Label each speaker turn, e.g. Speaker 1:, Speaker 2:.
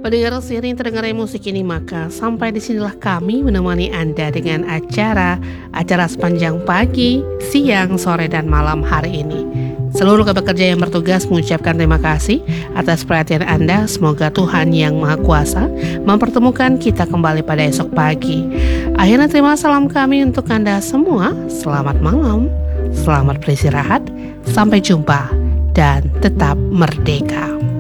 Speaker 1: Pendengar seiring terdengarnya musik ini, maka sampai disinilah kami menemani Anda dengan acara sepanjang pagi, siang, sore, dan malam hari ini. Seluruh pekerja yang bertugas mengucapkan terima kasih atas perhatian Anda. Semoga Tuhan Yang Maha Kuasa mempertemukan kita kembali pada esok pagi. Akhirnya terima salam kami untuk Anda semua. Selamat malam, selamat beristirahat, sampai jumpa, dan tetap merdeka.